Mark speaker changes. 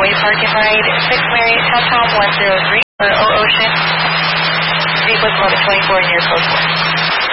Speaker 1: Getaway Park and Ride, 6 Marriott, Tom 103, or Ocean, vehicle 1124 in your code 4.